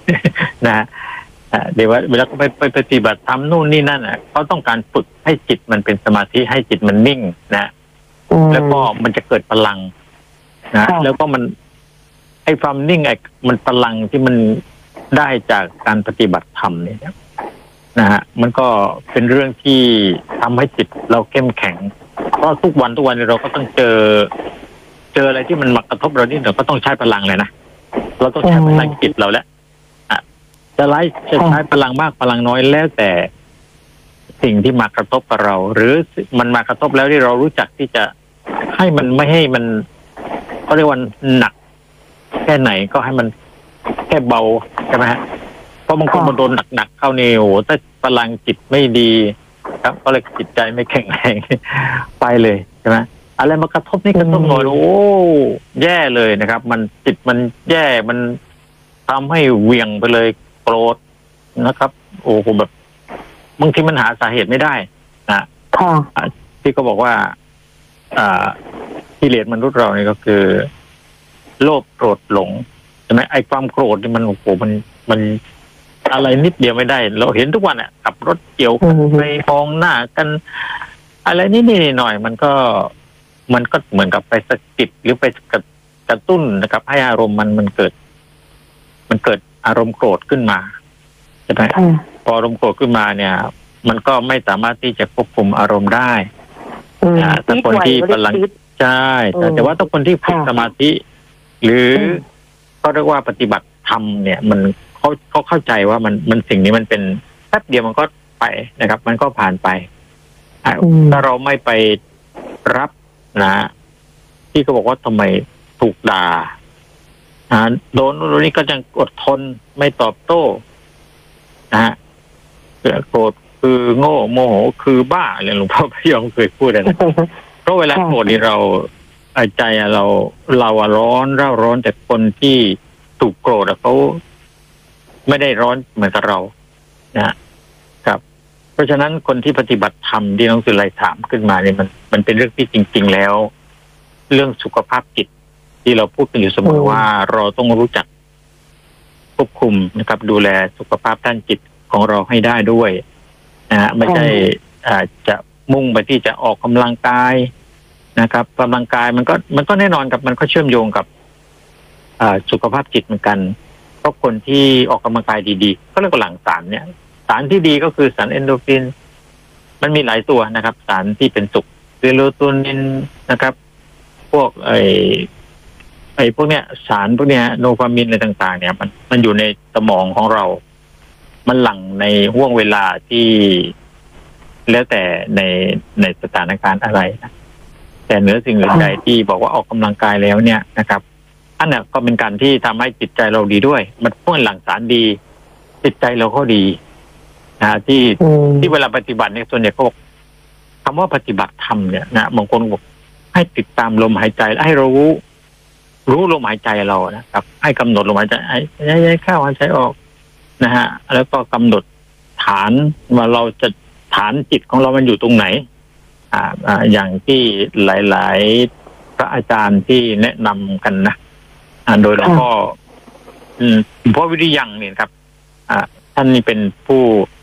นะเดี๋ยวว่าเวลาไปปฏิบัติธรรมนู่นนี่นั่นเขาต้องการฝึกให้จิตมันเป็นสมาธิให้จิตมันนิ่งนะแล้วก็มันจะเกิดพลังนะแล้วก็มันไอ้ความนิ่งมันพลังที่มันได้จากการปฏิบัติธรรมเนี่ยนะฮะมันก็เป็นเรื่องที่ทำให้จิตเราเข้มแข็งเพราะทุกวันเราก็ต้องเจออะไรที่มันมากระทบเรานี่เราก็ต้องใช้พลังเลยนะเราต้องใช้พลังจิตเราแล้วจะใช้พลังมากพลังน้อยแล้วแต่สิ่งที่มากระทบกับเราหรือมันมากระทบแล้วที่เรารู้จักที่จะให้มันไม่ให้มันเขาเรียกว่าหนักแค่ไหนก็ให้มันแค่เบาใช่ไหมฮะเพราะบางคนมาโดนหนักๆเข้าเนี่ยโอ้ถ้าพลังจิตไม่ดีครับก็เลยจิตใจไม่แข็งแรงไปเลยใช่ไหมอะไรมากระทบนี่กระทบหน่อยโอ้แย่เลยนะครับมันจิตมันแย่มันทำให้เวียงไปเลยโกรธนะครับโอ้โหแบบบางทีมันหาสาเหตุไม่ได้นะที่ก็บอกว่ากิเลสมนุษย์เราเนี่ยก็คือโลภโกรธหลงใช่ไหมไอ้ความโกรธนี่มันโอ้โหมันอะไรนิดเดียวไม่ได้เราเห็นทุกวันขับรถเกี่ยวกันไปมองหน้ากันอะไรนิดหน่อยมันก็เหมือนกับไปสะกิดหรือไปกระตุ้นนะครับให้อารมณ์มันเกิดอารมณ์โกรธขึ้นมาใช่ไหมพออารมณ์โกรธขึ้นมาเนี่ยมันก็ไม่สามารถที่จะควบคุมอารมณ์ได้แต่คนที่พลังใช่แต่ว่าถ้าคนที่ฝึกสมาธิหรือเขาเรียกว่าปฏิบัติธรรมเนี่ยมันเขาเข้าใจว่ามันสิ่งนี้มันเป็นแป๊บเดียวมันก็ไปนะครับ มันก็ผ่านไปถ้าเราไม่ไปรับนะที่เขาบอกว่าทำไมถูกด่าโดนนี่ก็ยังอดทนไม่ตอบโต้นะฮะโกรธคือโง่โมโหคือบ้าอะไรหลวงพ่อพยอมเคยพูดนะเพราะเวลาโกรธนี่เราใจเราร้อนเร่าร้อนแต่คนที่ถูกโกรธเขาไม่ได้ร้อนเหมือนกับเรานะครับเพราะฉะนั้นคนที่ปฏิบัติธรรมที่น้องสุไลถามขึ้นมาเนี่ยมันเป็นเรื่องที่จริงๆแล้วเรื่องสุขภาพจิตที่เราพูดกันอยู่เสมอว่าเราต้องรู้จักควบคุมนะครับดูแลสุขภาพด้านจิตของเราให้ได้ด้วยไม่ใช่จะมุ่งไปที่จะออกกำลังกายนะครับกำลังกายมันก็แน่นอนกับมันก็เชื่อมโยงกับสุขภาพจิตเหมือนกันเพราะคนที่ออกกำลังกายดีๆก็เรียกว่าหลั่งสารเนี่ยสารที่ดีก็คือสารเอนโดรฟินมันมีหลายตัวนะครับสารที่เป็นสุขเซโรโทนินนะครับพวกไอ้พวกเนี้ยสารพวกเนี้ยโดปามีนอะไรต่างๆเนี่ยมันอยู่ในสมองของเรามันหลั่งในห่วงเวลาที่แล้วแต่ในสถานการณ์อะไรนะแต่เหนือสิ่งอื่นใดที่บอกว่าออกกำลังกายแล้วเนี่ยนะครับอันนี้ก็เป็นการที่ทำให้จิตใจเราดีด้วยมันพ่นหลั่งสารดีจิตใจเราก็ดีที่เวลาปฏิบัติเนี่ยส่วนใหญ่ก็บอกคำว่าปฏิบัติธรรมเนี่ยนะบางคนบอกให้ติดตามลมหายใจและให้เรารู้ลมหายใจเรานะครับให้กำหนดลมหายใจให้เข้าหายใจออกนะฮะแล้วก็กำหนดฐานว่าเราจะฐานจิตของเรามันอยู่ตรงไหนอย่างที่หลายๆพระอาจารย์ที่แนะนำกันนะโดยหลวงพ่อพ่อวิริยังเนี่ยครับท่านนี่เป็นผู้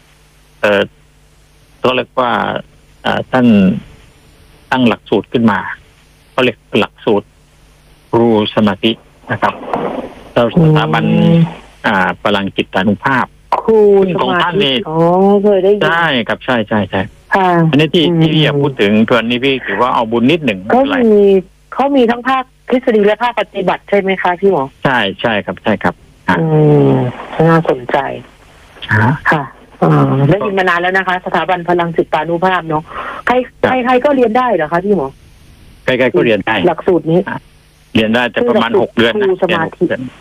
ก็เรียกว่าท่านตั้งหลักสูตรขึ้นมาเขาเรียกหลักสูตรรู้สมาธินะครับสถาบันพลังจิตานุภาพครูของท่านนี่เคยได้ยินใช่ครับใช่อันนี้ที่อยากพูดถึงทวนนี้พี่ถือว่าเอาบุญนิดหนึ่งเขามีทั้งภาคทฤษฎีและภาคปฏิบัติใช่ไหมคะพี่หมอใช่ครับน่าสนใจค่ะได้ยินมานานแล้วนะคะสถาบันพลังจิตานุภาพเนาะใครก็เรียนได้เหรอคะพี่หมอใครก็เรียนได้หลักสูตรนี้เรียนได้แต่ประมาณ6 เดือนนะสมาธิ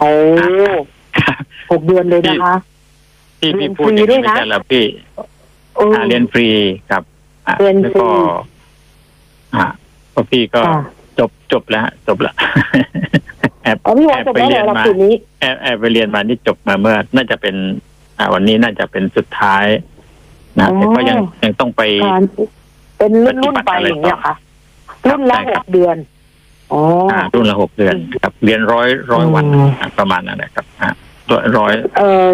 6 เดือนเลยนะคะที่พี่พูดอย่างนี้ไม่ใช่แล้วพี่เรียนฟรีครับแล้วก็พี่ก็จบแล้วแอบไปเรียนมาแอบไปเรียนมานี่จบมาเมื่อน่าจะเป็นวันนี้น่าจะเป็นสุดท้ายนะแต่ก็ยังต้องไปเป็นรุ่นไปอย่างเงี้ยค่ะรุ่นละ6 เดือนรุ่นละ6 เดือนครับเรียนร้อยวันประมาณนั้นนะครับ100